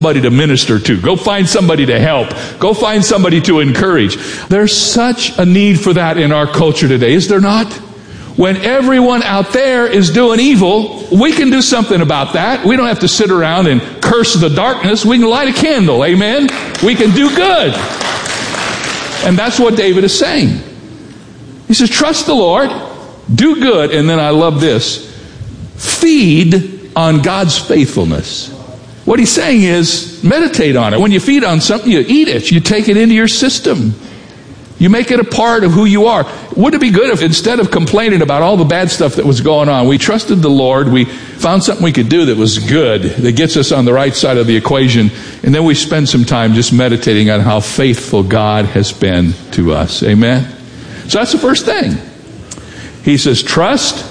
somebody to minister to. Go find somebody to help. Go find somebody to encourage. There's such a need for that in our culture today, is there not? When everyone out there is doing evil, we can do something about that. We don't have to sit around and curse the darkness. We can light a candle, amen? We can do good. And that's what David is saying. He says, trust the Lord, do good, and then I love this, feed on God's faithfulness. What he's saying is, meditate on it. When you feed on something, you eat it. You take it into your system. You make it a part of who you are. Wouldn't it be good if instead of complaining about all the bad stuff that was going on, we trusted the Lord, we found something we could do that was good, that gets us on the right side of the equation, and then we spend some time just meditating on how faithful God has been to us. Amen? So that's the first thing. He says, trust,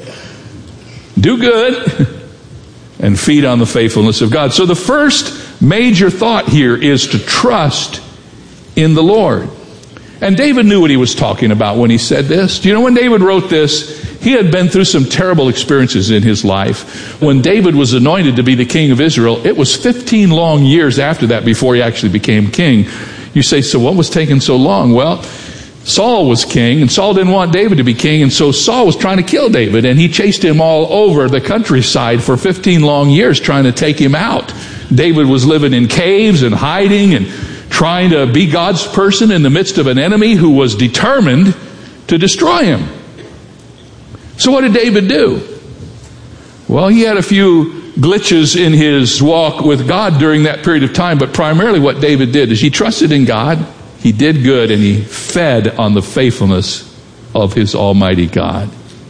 do good, and feed on the faithfulness of God. So the first major thought here is to trust in the Lord. And David knew what he was talking about when he said this. Do you know when David wrote this, he had been through some terrible experiences in his life. When David was anointed to be the king of Israel, it was 15 long years after that before he actually became king. You say, so what was taking so long? Well, Saul was king, and Saul didn't want David to be king, and so Saul was trying to kill David, and he chased him all over the countryside for 15 long years trying to take him out. David was living in caves and hiding and trying to be God's person in the midst of an enemy who was determined to destroy him. So what did David do? Well, he had a few glitches in his walk with God during that period of time, but primarily what David did is he trusted in God, he did good, and he fed on the faithfulness of his Almighty God.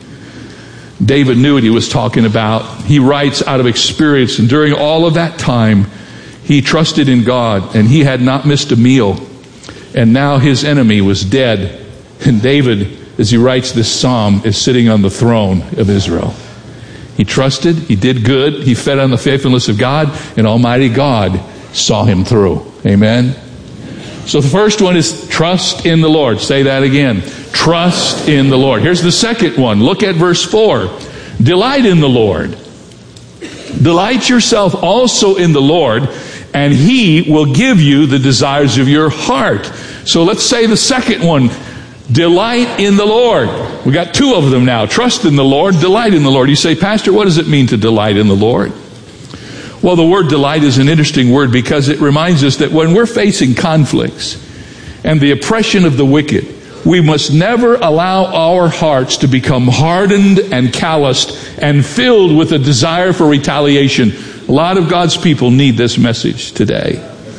David knew what he was talking about. He writes out of experience, and during all of that time, he trusted in God, and he had not missed a meal. And now his enemy was dead. And David, as he writes this psalm, is sitting on the throne of Israel. He trusted, he did good, he fed on the faithfulness of God, and Almighty God saw him through. Amen? So the first one is trust in the Lord. Say that again. Trust in the Lord. Here's the second one. Look at verse 4. Delight in the Lord. Delight yourself also in the Lord, and He will give you the desires of your heart. So let's say the second one. Delight in the Lord. We got two of them now. Trust in the Lord, delight in the Lord. You say, Pastor, what does it mean to delight in the Lord? Well, the word delight is an interesting word because it reminds us that when we're facing conflicts and the oppression of the wicked, we must never allow our hearts to become hardened and calloused and filled with a desire for retaliation. A lot of God's people need this message today.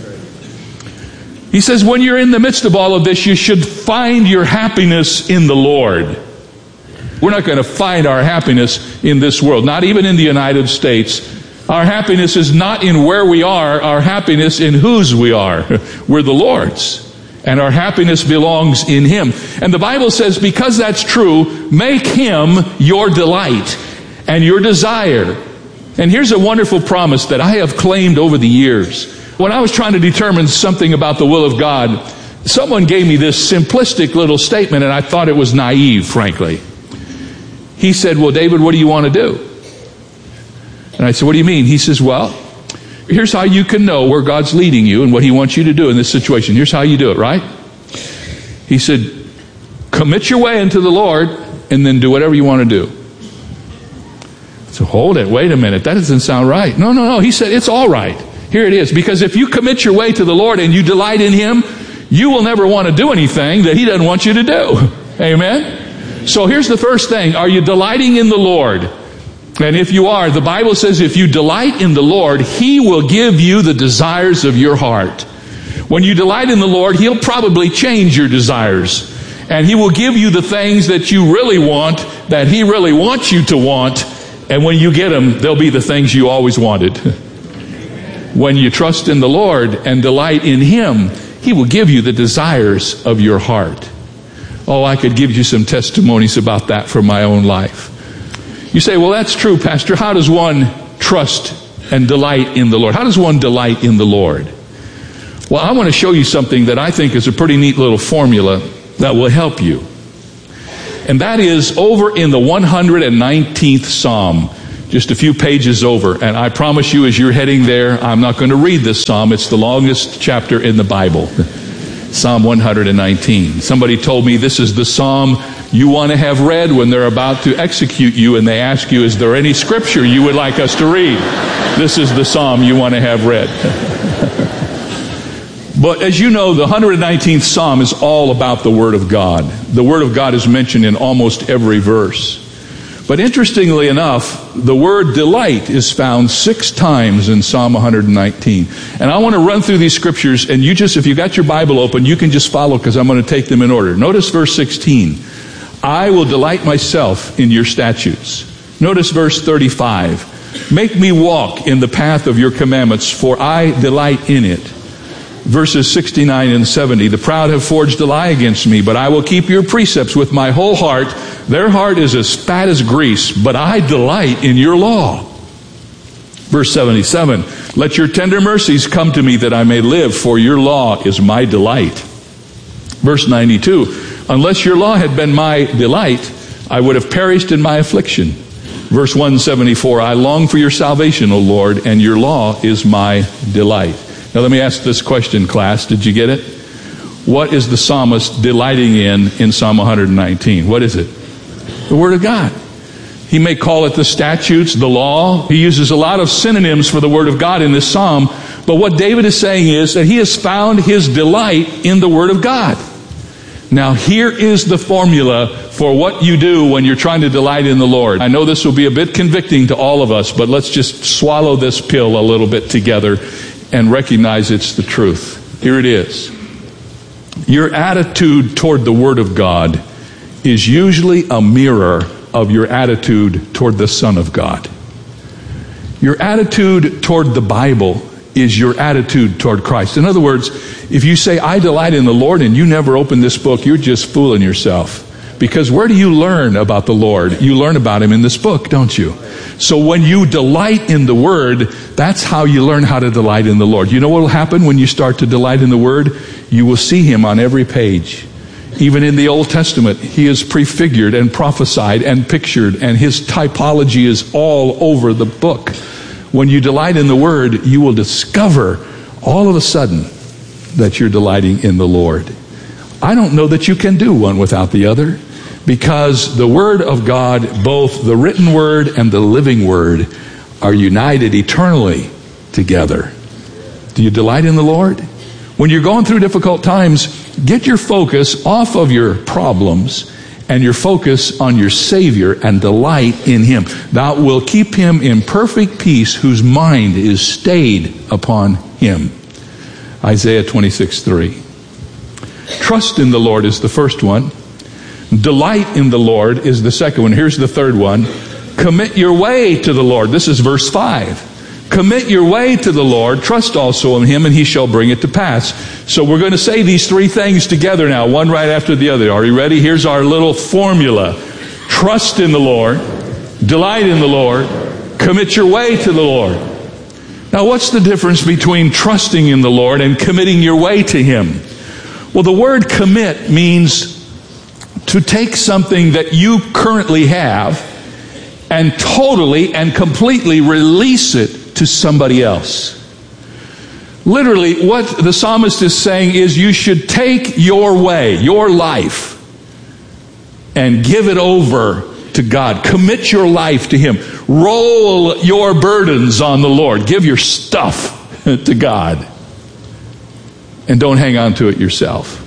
He says, when you're in the midst of all of this, you should find your happiness in the Lord. We're not going to find our happiness in this world, not even in the United States. Our happiness is not in where we are, our happiness in whose we are. We're the Lord's. And our happiness belongs in Him. And the Bible says, because that's true, make Him your delight and your desire. And here's a wonderful promise that I have claimed over the years. When I was trying to determine something about the will of God, someone gave me this simplistic little statement, and I thought it was naive, frankly. He said, well, David, what do you want to do? And I said, what do you mean? He says, well, here's how you can know where God's leading you and what He wants you to do in this situation. Here's how you do it, right? He said, commit your way into the Lord and then do whatever you want to do. So hold it, wait a minute, that doesn't sound right. No. He said, it's all right. Here it is. Because if you commit your way to the Lord and you delight in Him, you will never want to do anything that He doesn't want you to do. Amen? So here's the first thing. Are you delighting in the Lord? And if you are, the Bible says if you delight in the Lord, He will give you the desires of your heart. When you delight in the Lord, He'll probably change your desires. And He will give you the things that you really want, that He really wants you to want. And when you get them, they'll be the things you always wanted. When you trust in the Lord and delight in Him, He will give you the desires of your heart. Oh, I could give you some testimonies about that from my own life. You say, well, that's true, Pastor. How does one trust and delight in the Lord? How does one delight in the Lord? Well, I want to show you something that I think is a pretty neat little formula that will help you. And that is over in the 119th Psalm. just a few pages over. And I promise you, as you're heading there, I'm not going to read this psalm. It's the longest chapter in the Bible. Psalm 119. Somebody told me this is the psalm you want to have read when they're about to execute you and they ask you, is there any scripture you would like us to read? This is the psalm you want to have read. But as you know, the 119th psalm is all about the Word of God. The Word of God is mentioned in almost every verse. But interestingly enough, the word delight is found 6 times in Psalm 119. And I want to run through these scriptures, and you just, if you got your Bible open, you can just follow because I'm going to take them in order. Notice verse 16. I will delight myself in your statutes. Notice verse 35. Make me walk in the path of your commandments, for I delight in it. Verses 69 and 70, the proud have forged a lie against me, but I will keep your precepts with my whole heart. Their heart is as fat as grease, but I delight in your law. Verse 77, let your tender mercies come to me that I may live, for your law is my delight. Verse 92, unless your law had been my delight, I would have perished in my affliction. Verse 174, I long for your salvation, O Lord, and your law is my delight. Now let me ask this question, class. Did you get it? What is the psalmist delighting in Psalm 119? What is it? The Word of God. He may call it the statutes, the law. He uses a lot of synonyms for the Word of God in this psalm. But what David is saying is that he has found his delight in the Word of God. Now here is the formula for what you do when you're trying to delight in the Lord. I know this will be a bit convicting to all of us, but let's just swallow this pill a little bit together and recognize it's the truth. Here it is. Your attitude toward the Word of God is usually a mirror of your attitude toward the Son of God. Your attitude toward the Bible is your attitude toward Christ. In other words, if you say, I delight in the Lord, and you never open this book, you're just fooling yourself. Because where do you learn about the Lord? You learn about Him in this book, don't you? So when you delight in the Word, that's how you learn how to delight in the Lord. You know what will happen when you start to delight in the Word? You will see Him on every page. Even in the Old Testament, He is prefigured and prophesied and pictured, and His typology is all over the book. When you delight in the Word, you will discover all of a sudden that you're delighting in the Lord. I don't know that you can do one without the other, because the Word of God, both the written Word and the living Word, are united eternally together. Do you delight in the Lord? When you're going through difficult times, get your focus off of your problems and your focus on your Savior and delight in Him. Thou wilt keep him in perfect peace whose mind is stayed upon Him. Isaiah 26:3. Trust in the Lord is the first one. Delight in the Lord is the second one. Here's the third one. Commit your way to the Lord. This is verse 5. Commit your way to the Lord. Trust also in Him, and He shall bring it to pass. So we're going to say these three things together now, one right after the other. Are you ready? Here's our little formula. Trust in the Lord. Delight in the Lord. Commit your way to the Lord. Now, what's the difference between trusting in the Lord and committing your way to Him? Well, the word commit means to take something that you currently have and totally and completely release it to somebody else. Literally, what the psalmist is saying is you should take your way, your life, and give it over to God. Commit your life to Him. Roll your burdens on the Lord. Give your stuff to God. And don't hang on to it yourself.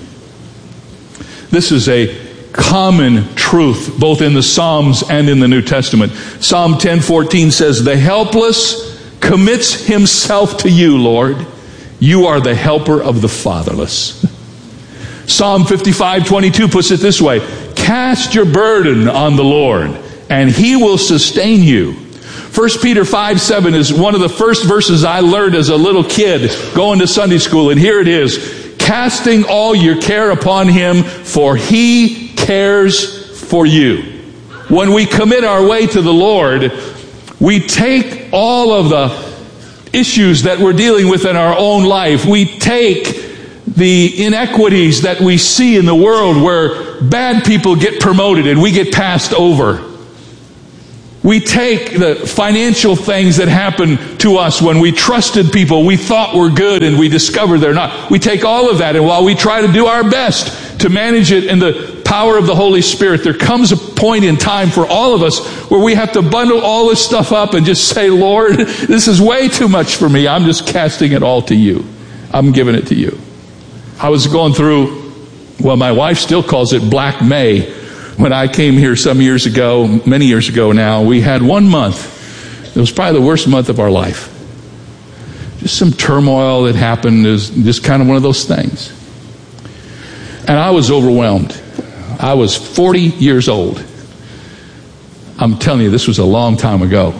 This is a common truth both in the Psalms and in the New Testament. Psalm 10:14 says, the helpless commits himself to you, Lord. You are the helper of the fatherless. Psalm 55:22 puts it this way, cast your burden on the Lord, and He will sustain you. 1 Peter 5:7 is one of the first verses I learned as a little kid going to Sunday school, and here it is. Casting all your care upon Him, for He cares for you. When we commit our way to the Lord, we take all of the issues that we're dealing with in our own life. We take the inequities that we see in the world where bad people get promoted and we get passed over. We take the financial things that happen to us when we trusted people we thought were good and we discover they're not. We take all of that, and while we try to do our best to manage it in the power of the Holy Spirit, there comes a point in time for all of us where we have to bundle all this stuff up and just say, Lord, this is way too much for me. I'm just casting it all to you. I'm giving it to you. I was going through, well, my wife still calls it Black May. When I came here some years ago, many years ago now, we had 1 month. It was probably the worst month of our life. Just some turmoil that happened. It was just kind of one of those things. And I was overwhelmed. I was 40 years old. I'm telling you, this was a long time ago.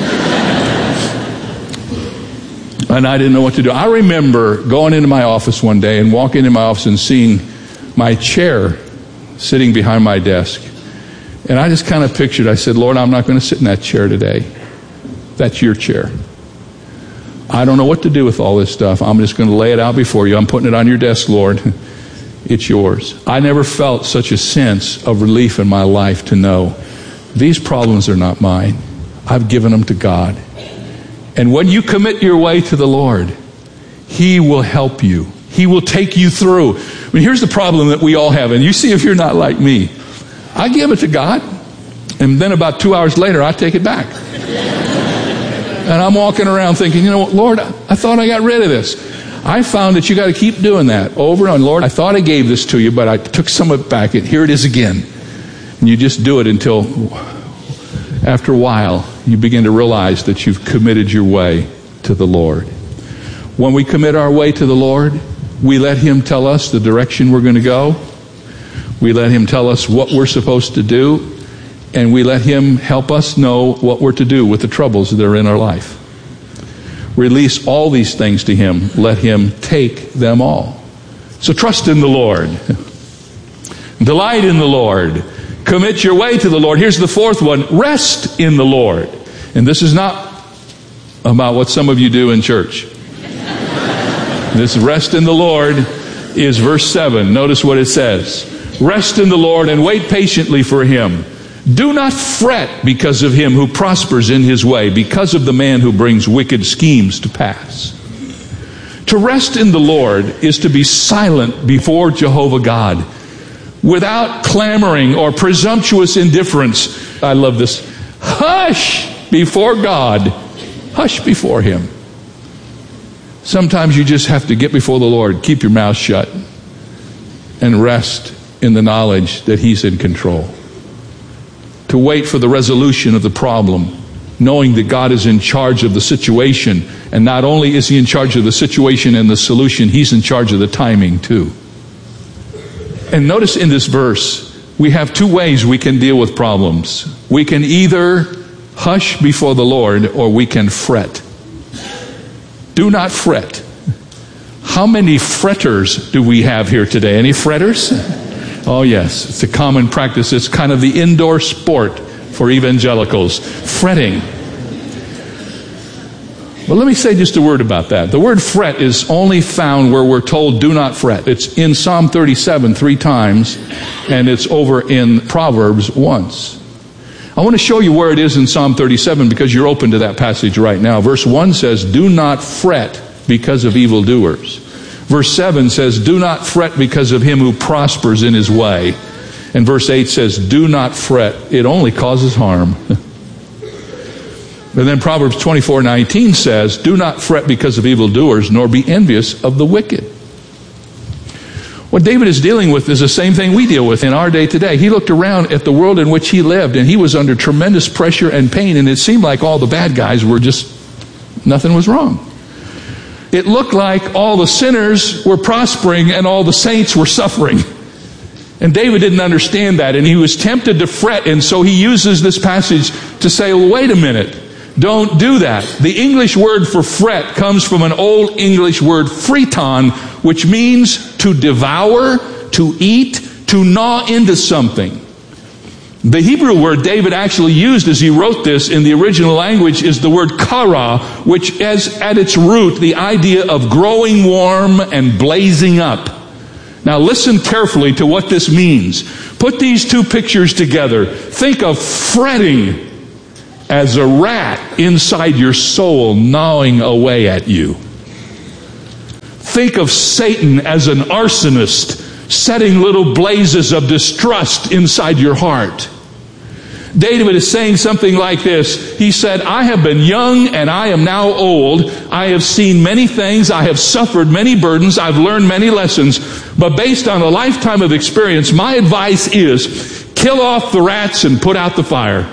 And I didn't know what to do. I remember going into my office one day and walking into my office and seeing my chair sitting behind my desk. And I just kind of pictured, I said, Lord, I'm not going to sit in that chair today. That's your chair. I don't know what to do with all this stuff. I'm just going to lay it out before you. I'm putting it on your desk, Lord. It's yours. I never felt such a sense of relief in my life to know these problems are not mine. I've given them to God. And when you commit your way to the Lord, He will help you. He will take you through. I mean, here's the problem that we all have, and you see if you're not like me. I give it to God, and then about 2 hours later, I take it back. And I'm walking around thinking, you know what, Lord, I thought I got rid of this. I found that you got to keep doing that over and on. Lord, I thought I gave this to you, but I took some of it back, and here it is again. And you just do it until, after a while, you begin to realize that you've committed your way to the Lord. When we commit our way to the Lord, we let Him tell us the direction we're going to go. We let Him tell us what we're supposed to do. And we let Him help us know what we're to do with the troubles that are in our life. Release all these things to Him. Let Him take them all. So trust in the Lord. Delight in the Lord. Commit your way to the Lord. Here's the fourth one. Rest in the Lord. And this is not about what some of you do in church. This rest in the Lord is verse 7. Notice what it says. Rest in the Lord and wait patiently for Him. Do not fret because of him who prospers in his way, because of the man who brings wicked schemes to pass. To rest in the Lord is to be silent before Jehovah God, without clamoring or presumptuous indifference. I love this. Hush before God. Hush before Him. Sometimes you just have to get before the Lord, keep your mouth shut, and rest in the knowledge that He's in control. To wait for the resolution of the problem, knowing that God is in charge of the situation. And not only is He in charge of the situation and the solution, He's in charge of the timing too. And notice in this verse, we have two ways we can deal with problems. We can either hush before the Lord, or we can fret. Do not fret. How many fretters do we have here today? Any fretters? Oh yes, it's a common practice. It's kind of the indoor sport for evangelicals. Fretting. Well, let me say just a word about that. The word fret is only found where we're told do not fret. It's in Psalm 37 3 times, and it's over in Proverbs once. I want to show you where it is in Psalm 37 because you're open to that passage right now. Verse 1 says, do not fret because of evildoers. Verse 7 says, do not fret because of him who prospers in his way. And verse 8 says, do not fret. It only causes harm. But then Proverbs 24:19 says, do not fret because of evildoers, nor be envious of the wicked. What David is dealing with is the same thing we deal with in our day today. He looked around at the world in which he lived, and he was under tremendous pressure and pain, and it seemed like all the bad guys were just, nothing was wrong. It looked like all the sinners were prospering and all the saints were suffering. And David didn't understand that, and he was tempted to fret, and so he uses this passage to say, well, wait a minute, don't do that. The English word for fret comes from an old English word, friton, which means to devour, to eat, to gnaw into something. The Hebrew word David actually used as he wrote this in the original language is the word kara, which has at its root the idea of growing warm and blazing up. Now listen carefully to what this means. Put these two pictures together. Think of fretting as a rat inside your soul gnawing away at you. Think of Satan as an arsonist setting little blazes of distrust inside your heart. David is saying something like this. He said, I have been young and I am now old. I have seen many things. I have suffered many burdens. I've learned many lessons. But based on a lifetime of experience, my advice is kill off the rats and put out the fire.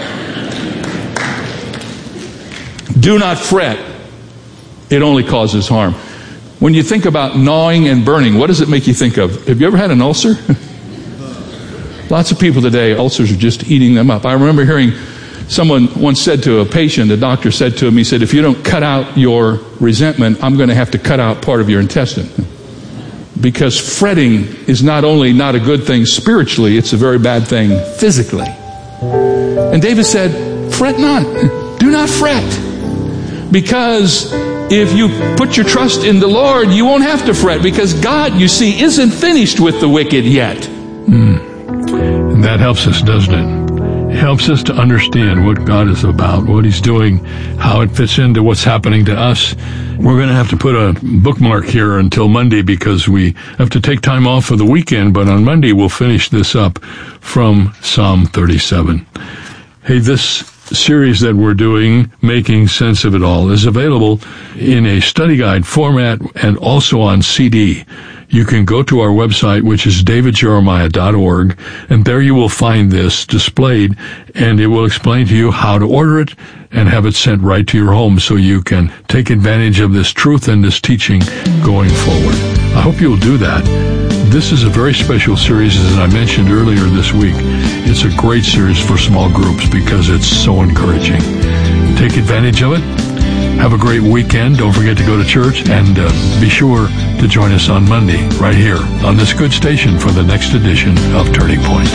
Do not fret. It only causes harm. When you think about gnawing and burning, what does it make you think of? Have you ever had an ulcer? Lots of people today, ulcers are just eating them up. I remember hearing someone once said to a patient, a doctor said to him, he said, if you don't cut out your resentment, I'm going to have to cut out part of your intestine. Because fretting is not only not a good thing spiritually, it's a very bad thing physically. And David said, fret not. Do not fret. Because if you put your trust in the Lord, you won't have to fret, because God, you see, isn't finished with the wicked yet. And that helps us, doesn't it? It helps us to understand what God is about, what He's doing, how it fits into what's happening to us. We're going to have to put a bookmark here until Monday, because we have to take time off for the weekend, but on Monday we'll finish this up from Psalm 37. Hey, this series that we're doing, Making Sense of It All, is available in a study guide format and also on CD. You can go to our website, which is davidjeremiah.org, and there you will find this displayed, and it will explain to you how to order it and have it sent right to your home so you can take advantage of this truth and this teaching going forward. I hope you'll do that. This is a very special series, as I mentioned earlier this week. It's a great series for small groups because it's so encouraging. Take advantage of it. Have a great weekend. Don't forget to go to church, and be sure to join us on Monday right here on this good station for the next edition of Turning Point.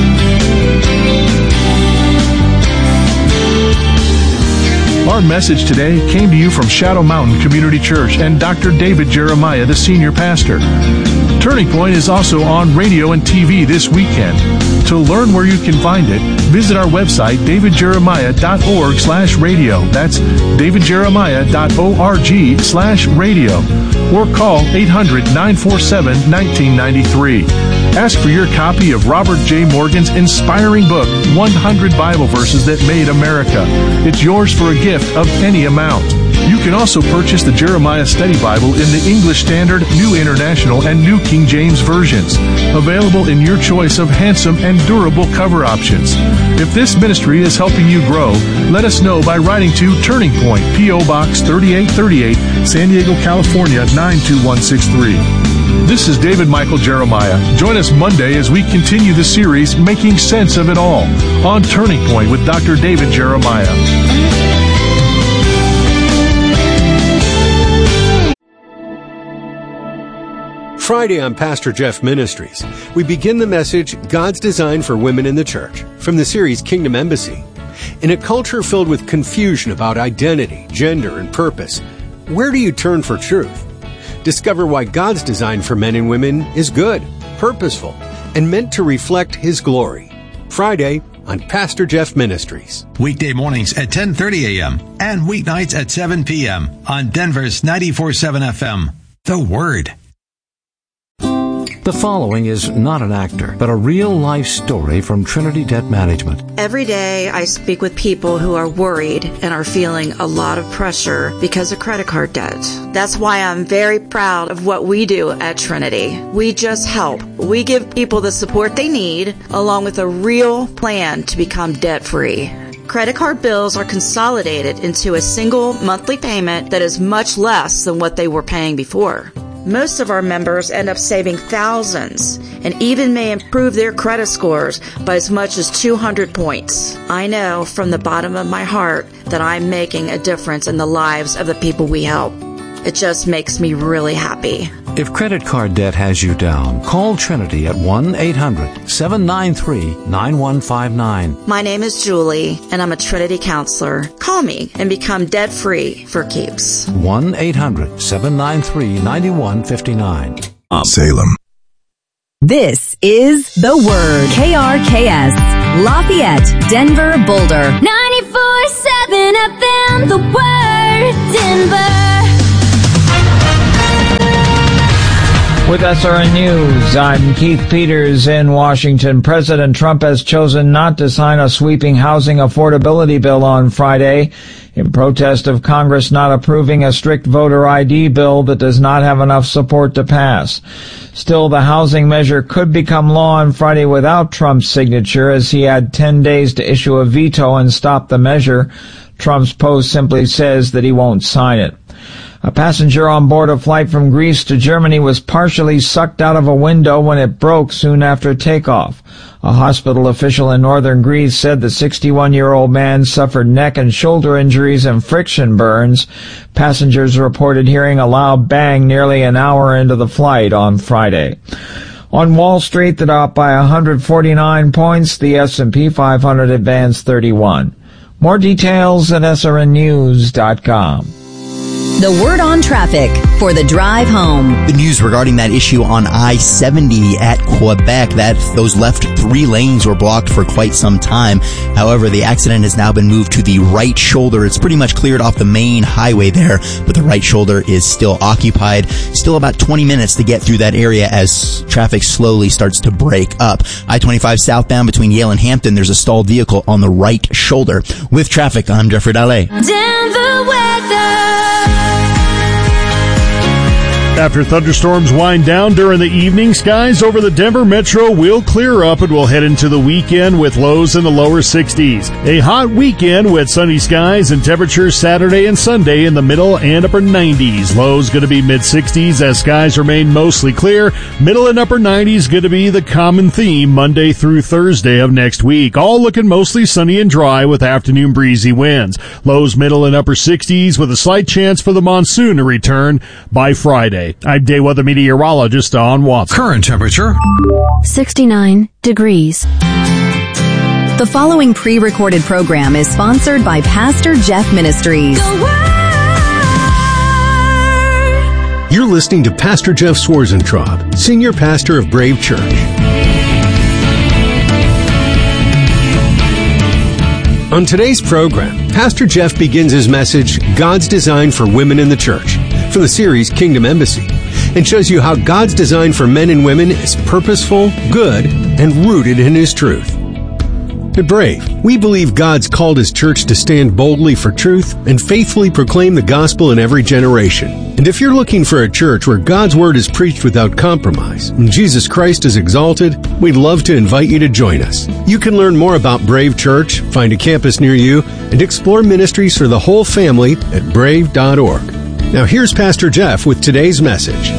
Our message today came to you from Shadow Mountain Community Church and Dr. David Jeremiah, the senior pastor. Turning Point is also on radio and TV this weekend. To learn where you can find it, visit our website, davidjeremiah.org/radio. That's davidjeremiah.org/radio. Or call 800-947-1993. Ask for your copy of Robert J. Morgan's inspiring book, 100 Bible Verses That Made America. It's yours for a gift of any amount. You can also purchase the Jeremiah Study Bible in the English Standard, New International, and New King James versions, available in your choice of handsome and durable cover options. If this ministry is helping you grow, let us know by writing to Turning Point, P.O. Box 3838, San Diego, California, 92163. This is David Michael Jeremiah. Join us Monday as we continue the series, Making Sense of It All, on Turning Point with Dr. David Jeremiah. Friday on Pastor Jeff Ministries, we begin the message, God's Design for Women in the Church, from the series Kingdom Embassy. In a culture filled with confusion about identity, gender, and purpose, where do you turn for truth? Discover why God's design for men and women is good, purposeful, and meant to reflect His glory. Friday on Pastor Jeff Ministries. Weekday mornings at 10:30 a.m. and weeknights at 7 p.m. on Denver's 94.7 FM. The Word. The following is not an actor, but a real-life story from Trinity Debt Management. Every day I speak with people who are worried and are feeling a lot of pressure because of credit card debt. That's why I'm very proud of what we do at Trinity. We just help. We give people the support they need, along with a real plan to become debt-free. Credit card bills are consolidated into a single monthly payment that is much less than what they were paying before. Most of our members end up saving thousands and even may improve their credit scores by as much as 200 points. I know from the bottom of my heart that I'm making a difference in the lives of the people we help. It just makes me really happy. If credit card debt has you down, call Trinity at 1-800-793-9159. My name is Julie, and I'm a Trinity counselor. Call me and become debt-free for keeps. 1-800-793-9159. Salem. This is The Word. KRKS, Lafayette, Denver, Boulder. 94.7 94.7 FM, The Word, Denver. With SRN News, I'm Keith Peters in Washington. President Trump has chosen not to sign a sweeping housing affordability bill on Friday in protest of Congress not approving a strict voter ID bill that does not have enough support to pass. Still, the housing measure could become law on Friday without Trump's signature, as he had 10 days to issue a veto and stop the measure. Trump's post simply says that he won't sign it. A passenger on board a flight from Greece to Germany was partially sucked out of a window when it broke soon after takeoff. A hospital official in northern Greece said the 61-year-old man suffered neck and shoulder injuries and friction burns. Passengers reported hearing a loud bang nearly an hour into the flight on Friday. On Wall Street, the Dow up by 149 points. The S&P 500 advanced 31. More details at srnnews.com. The word on traffic for the drive home. The news regarding that issue on I-70 at Quebec, those left 3 lanes were blocked for quite some time. However, the accident has now been moved to the right shoulder. It's pretty much cleared off the main highway there, but the right shoulder is still occupied. Still about 20 minutes to get through that area as traffic slowly starts to break up. I-25 southbound between Yale and Hampton, there's a stalled vehicle on the right shoulder. With traffic, I'm Jeffrey Dalle. Denver weather. After thunderstorms wind down during the evening, skies over the Denver metro will clear up and we'll head into the weekend with lows in the lower 60s. A hot weekend with sunny skies and temperatures Saturday and Sunday in the middle and upper 90s. Lows going to be mid-60s as skies remain mostly clear. Middle and upper 90s going to be the common theme Monday through Thursday of next week. All looking mostly sunny and dry with afternoon breezy winds. Lows middle and upper 60s with a slight chance for the monsoon to return by Friday. I'm day weather meteorologist Don Watson. Current temperature 69 degrees. The following pre-recorded program is sponsored by Pastor Jeff Ministries. You're listening to Pastor Jeff Swarzentraub, Senior Pastor of Brave Church. On today's program, Pastor Jeff begins his message, God's Design for Women in the Church, from the series Kingdom Embassy, and shows you how God's design for men and women is purposeful, good, and rooted in His truth. At Brave, we believe God's called His church to stand boldly for truth and faithfully proclaim the gospel in every generation. And if you're looking for a church where God's word is preached without compromise and Jesus Christ is exalted, we'd love to invite you to join us. You can learn more about Brave Church, find a campus near you, and explore ministries for the whole family at brave.org. Now here's Pastor Jeff with today's message.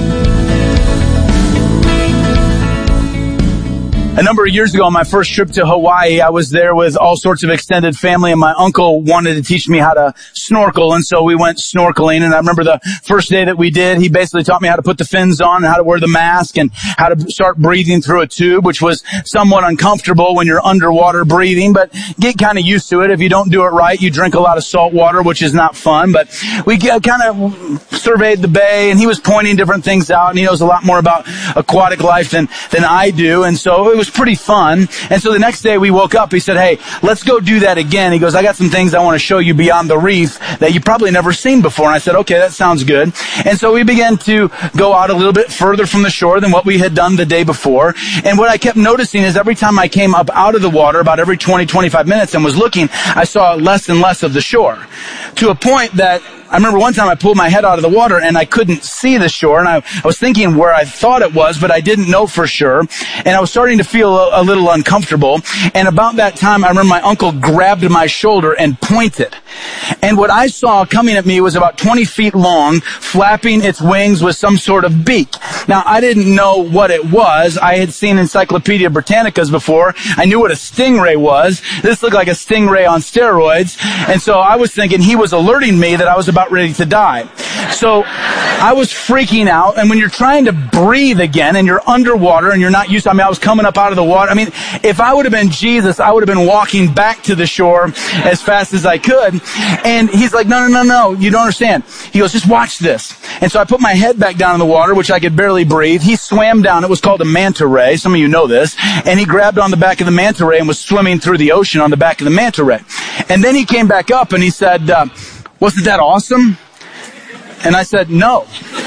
A number of years ago on my first trip to Hawaii, I was there with all sorts of extended family, and my uncle wanted to teach me how to snorkel, and so we went snorkeling. And I remember the first day that we did, he basically taught me how to put the fins on and how to wear the mask and how to start breathing through a tube, which was somewhat uncomfortable when you're underwater breathing, but get kind of used to it. If you don't do it right, you drink a lot of salt water, which is not fun. But we kind of surveyed the bay, and he was pointing different things out, and he knows a lot more about aquatic life than I do, and so it was pretty fun. And so the next day we woke up, he said, hey, let's go do that again. He goes, I got some things I want to show you beyond the reef that you've probably never seen before. And I said, okay, that sounds good. And so we began to go out a little bit further from the shore than what we had done the day before. And what I kept noticing is every time I came up out of the water, about every 20, 25 minutes and was looking, I saw less and less of the shore, to a point that I remember one time I pulled my head out of the water and I couldn't see the shore, and I was thinking where I thought it was, but I didn't know for sure. And I was starting to feel a little uncomfortable. And about that time, I remember my uncle grabbed my shoulder and pointed. And what I saw coming at me was about 20 feet long, flapping its wings with some sort of beak. Now, I didn't know what it was. I had seen Encyclopedia Britannicas before. I knew what a stingray was. This looked like a stingray on steroids. And so I was thinking he was alerting me that I was about ready to die. So I was freaking out. And when you're trying to breathe again and you're underwater and you're not used to, I was coming up out of the water. If I would have been Jesus, I would have been walking back to the shore as fast as I could. And he's like, no, you don't understand. He goes, just watch this. And so I put my head back down in the water, which I could barely breathe. He swam down. It was called a manta ray. Some of you know this. And he grabbed on the back of the manta ray and was swimming through the ocean on the back of the manta ray. And then he came back up and he said, wasn't that awesome? And I said, no.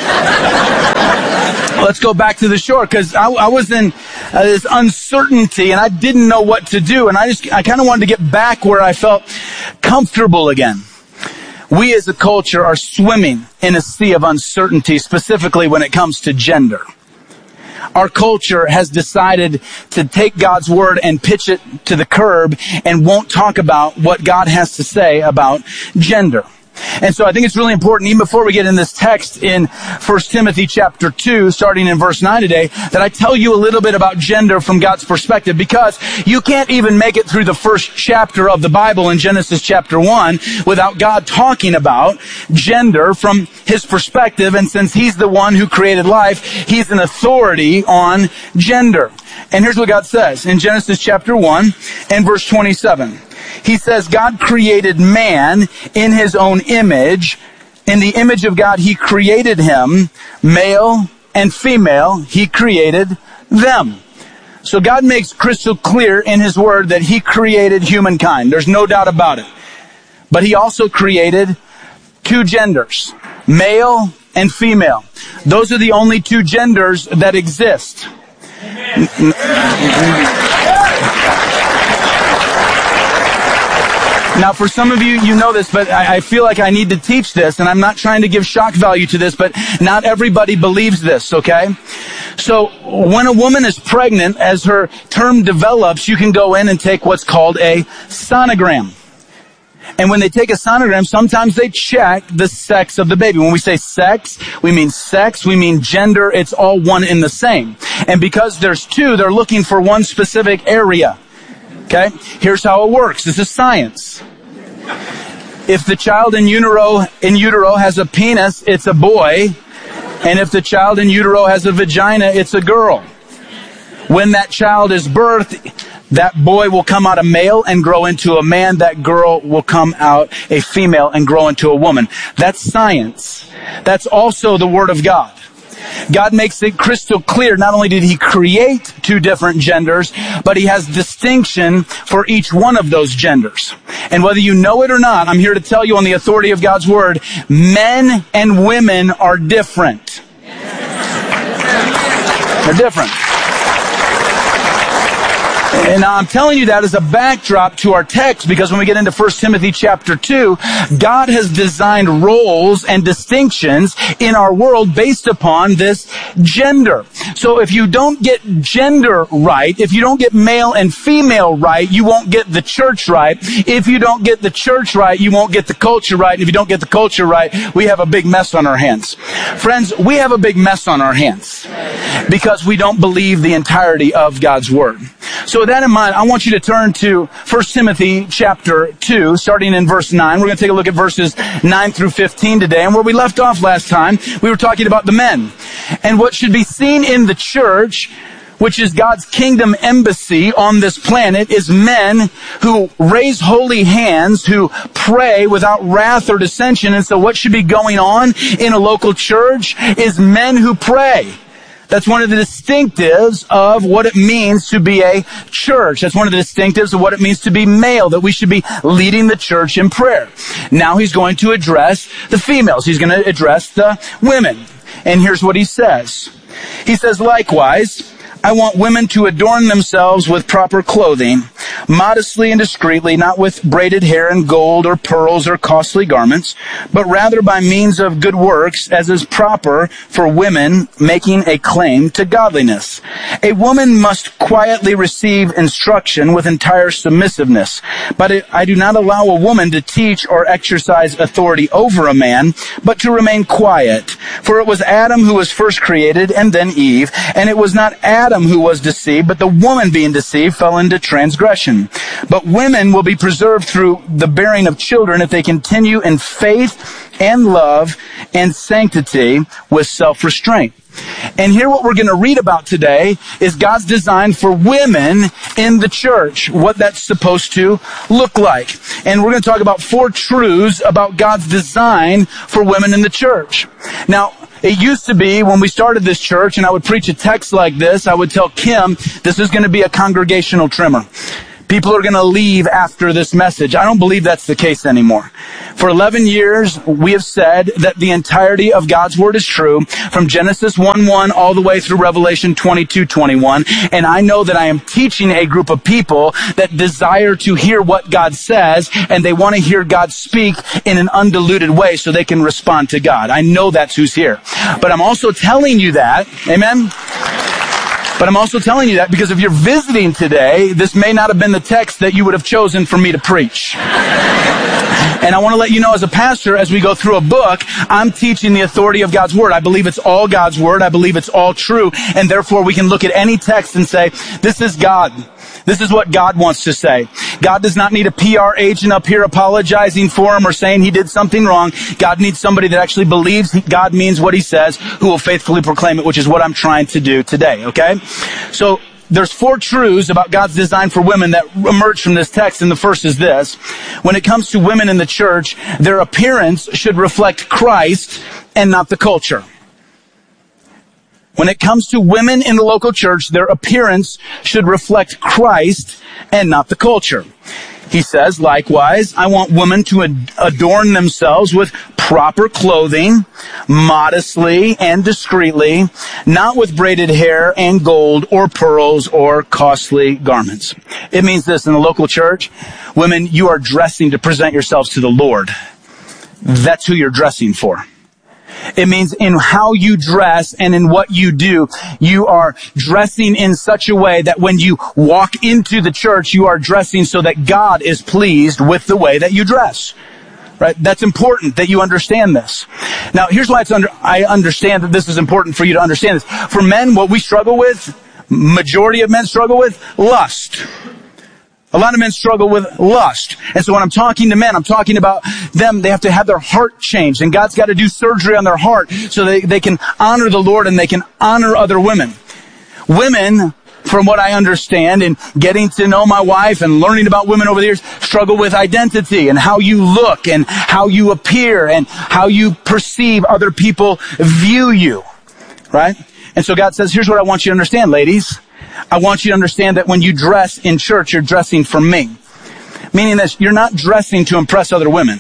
Let's go back to the shore, because I was in this uncertainty and I didn't know what to do. And I kind of wanted to get back where I felt comfortable again. We as a culture are swimming in a sea of uncertainty, specifically when it comes to gender. Our culture has decided to take God's word and pitch it to the curb and won't talk about what God has to say about gender. And so I think it's really important, even before we get in this text in 1 Timothy chapter 2, starting in verse 9 today, that I tell you a little bit about gender from God's perspective, because you can't even make it through the first chapter of the Bible in Genesis chapter 1 without God talking about gender from his perspective. And since he's the one who created life, he's an authority on gender. And here's what God says in Genesis chapter 1 and verse 27. He says, God created man in his own image. In the image of God, he created him. Male and female, he created them. So God makes crystal clear in his word that he created humankind. There's no doubt about it. But he also created two genders, male and female. Those are the only two genders that exist. Now, for some of you, you know this, but I feel like I need to teach this, and I'm not trying to give shock value to this, but not everybody believes this, okay? So, when a woman is pregnant, as her term develops, you can go in and take what's called a sonogram. And when they take a sonogram, sometimes they check the sex of the baby. When we say sex, we mean gender, it's all one in the same. And because there's two, they're looking for one specific area. Okay? Here's how it works. This is science. If the child in utero has a penis, it's a boy. And if the child in utero has a vagina, it's a girl. When that child is birthed, that boy will come out a male and grow into a man. That girl will come out a female and grow into a woman. That's science. That's also the Word of God. God makes it crystal clear. Not only did he create two different genders, but he has distinction for each one of those genders. And whether you know it or not, I'm here to tell you on the authority of God's word, men and women are different. They're different. And now I'm telling you that as a backdrop to our text, because when we get into 1 Timothy chapter 2, God has designed roles and distinctions in our world based upon this gender. So if you don't get gender right, if you don't get male and female right, you won't get the church right. If you don't get the church right, you won't get the culture right. And if you don't get the culture right, we have a big mess on our hands. Friends, we have a big mess on our hands because we don't believe the entirety of God's word. So with that in mind, I want you to turn to 1 Timothy chapter 2, starting in verse 9. We're going to take a look at verses 9 through 15 today. And where we left off last time, we were talking about the men. And what should be seen in the church, which is God's kingdom embassy on this planet, is men who raise holy hands, who pray without wrath or dissension. And so what should be going on in a local church is men who pray. That's one of the distinctives of what it means to be a church. That's one of the distinctives of what it means to be male, that we should be leading the church in prayer. Now he's going to address the females. He's going to address the women. And here's what he says. He says, likewise, I want women to adorn themselves with proper clothing, modestly and discreetly, not with braided hair and gold or pearls or costly garments, but rather by means of good works, as is proper for women making a claim to godliness. A woman must quietly receive instruction with entire submissiveness, but I do not allow a woman to teach or exercise authority over a man, but to remain quiet. For it was Adam who was first created, and then Eve, and it was not Adam who was deceived, but the woman being deceived fell into transgression. But women will be preserved through the bearing of children if they continue in faith and love and sanctity with self-restraint. And here what we're going to read about today is God's design for women in the church, what that's supposed to look like. And we're going to talk about 4 truths about God's design for women in the church. Now, it used to be when we started this church and I would preach a text like this, I would tell Kim, this is going to be a congregational trimmer. People are going to leave after this message. I don't believe that's the case anymore. For 11 years, we have said that the entirety of God's Word is true, from Genesis 1:1 all the way through Revelation 22:21. And I know that I am teaching a group of people that desire to hear what God says, and they want to hear God speak in an undiluted way so they can respond to God. I know that's who's here. But I'm also telling you that, amen? But I'm also telling you that because if you're visiting today, this may not have been the text that you would have chosen for me to preach. And I want to let you know as a pastor, as we go through a book, I'm teaching the authority of God's Word. I believe it's all God's Word. I believe it's all true. And therefore we can look at any text and say, this is God. This is what God wants to say. God does not need a PR agent up here apologizing for him or saying he did something wrong. God needs somebody that actually believes God means what he says, who will faithfully proclaim it, which is what I'm trying to do today, okay? So there's 4 truths about God's design for women that emerge from this text, and the first is this. When it comes to women in the church, their appearance should reflect Christ and not the culture. When it comes to women in the local church, their appearance should reflect Christ and not the culture. He says, likewise, I want women to adorn themselves with proper clothing, modestly and discreetly, not with braided hair and gold or pearls or costly garments. It means this in the local church, women, you are dressing to present yourselves to the Lord. That's who you're dressing for. It means in how you dress and in what you do, you are dressing in such a way that when you walk into the church, you are dressing so that God is pleased with the way that you dress. Right? That's important that you understand this. Now, here's why I understand that this is important for you to understand this. For men, what we struggle with, majority of men struggle with, lust. A lot of men struggle with lust. And so when I'm talking to men, I'm talking about them, they have to have their heart changed. And God's got to do surgery on their heart so they can honor the Lord and they can honor other women. Women, from what I understand in getting to know my wife and learning about women over the years, struggle with identity and how you look and how you appear and how you perceive other people view you. Right? And so God says, here's what I want you to understand, ladies. I want you to understand that when you dress in church, you're dressing for me. Meaning this, you're not dressing to impress other women.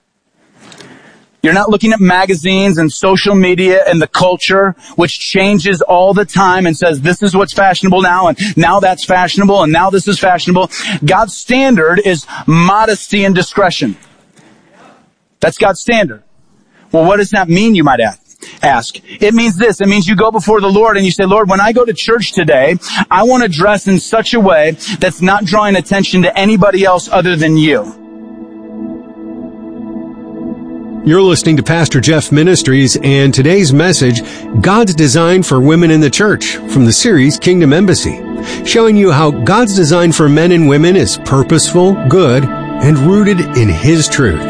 You're not looking at magazines and social media and the culture, which changes all the time and says, this is what's fashionable now, and now that's fashionable, and now this is fashionable. God's standard is modesty and discretion. That's God's standard. Well, what does that mean, you might ask? It means this. It means you go before the Lord and you say, Lord, when I go to church today, I want to dress in such a way that's not drawing attention to anybody else other than you. You're listening to Pastor Jeff Ministries and today's message, God's Design for Women in the Church, from the series Kingdom Embassy, showing you how God's design for men and women is purposeful, good, and rooted in His truth.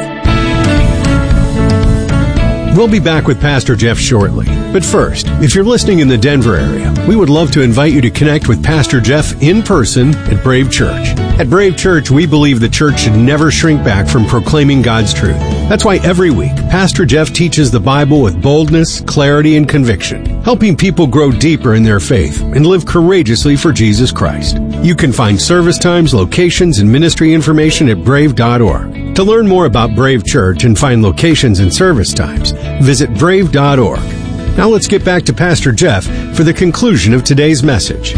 We'll be back with Pastor Jeff shortly. But first, if you're listening in the Denver area, we would love to invite you to connect with Pastor Jeff in person at Brave Church. At Brave Church, we believe the church should never shrink back from proclaiming God's truth. That's why every week, Pastor Jeff teaches the Bible with boldness, clarity, and conviction, helping people grow deeper in their faith and live courageously for Jesus Christ. You can find service times, locations, and ministry information at brave.org. To learn more about Brave Church and find locations and service times, visit brave.org. Now let's get back to Pastor Jeff for the conclusion of today's message.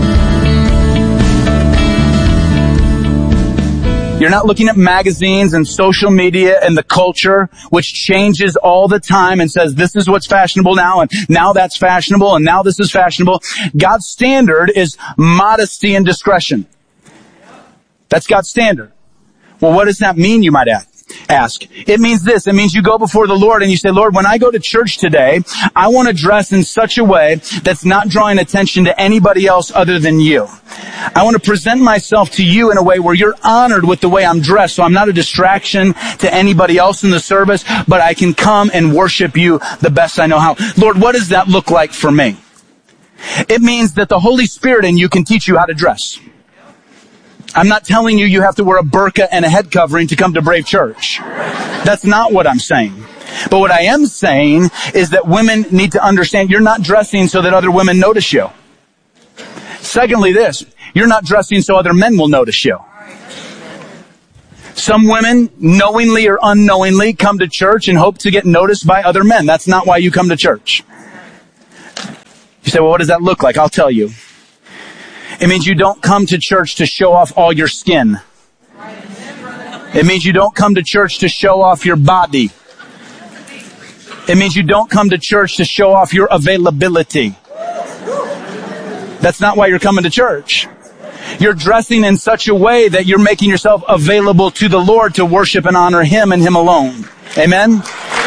You're not looking at magazines and social media and the culture, which changes all the time and says, this is what's fashionable now, and now that's fashionable, and now this is fashionable. God's standard is modesty and discretion. That's God's standard. Well, what does that mean, you might ask? It means this. It means you go before the Lord and you say, Lord, when I go to church today, I want to dress in such a way that's not drawing attention to anybody else other than you. I want to present myself to you in a way where you're honored with the way I'm dressed. So I'm not a distraction to anybody else in the service, but I can come and worship you the best I know how. Lord, what does that look like for me? It means that the Holy Spirit in you can teach you how to dress. I'm not telling you have to wear a burqa and a head covering to come to Brave Church. That's not what I'm saying. But what I am saying is that women need to understand you're not dressing so that other women notice you. Secondly, you're not dressing so other men will notice you. Some women, knowingly or unknowingly, come to church and hope to get noticed by other men. That's not why you come to church. You say, well, what does that look like? I'll tell you. It means you don't come to church to show off all your skin. It means you don't come to church to show off your body. It means you don't come to church to show off your availability. That's not why you're coming to church. You're dressing in such a way that you're making yourself available to the Lord to worship and honor Him and Him alone. Amen?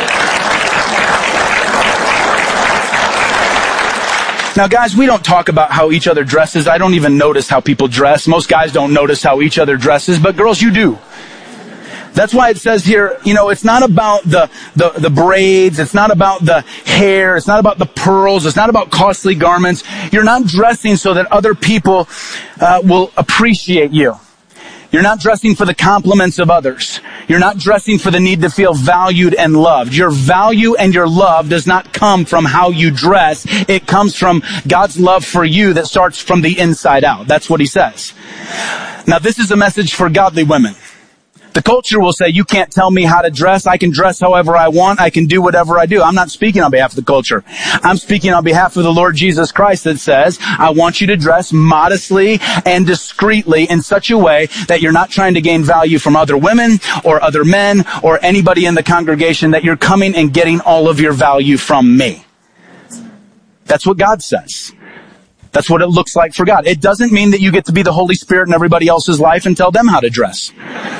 Now, guys, we don't talk about how each other dresses. I don't even notice how people dress. Most guys don't notice how each other dresses, but girls, you do. That's why it says here, it's not about the braids. It's not about the hair. It's not about the pearls. It's not about costly garments. You're not dressing so that other people will appreciate you. You're not dressing for the compliments of others. You're not dressing for the need to feel valued and loved. Your value and your love does not come from how you dress. It comes from God's love for you that starts from the inside out. That's what He says. Now, this is a message for godly women. The culture will say, you can't tell me how to dress. I can dress however I want. I can do whatever I do. I'm not speaking on behalf of the culture. I'm speaking on behalf of the Lord Jesus Christ that says, I want you to dress modestly and discreetly in such a way that you're not trying to gain value from other women or other men or anybody in the congregation, that you're coming and getting all of your value from me. That's what God says. That's what it looks like for God. It doesn't mean that you get to be the Holy Spirit in everybody else's life and tell them how to dress.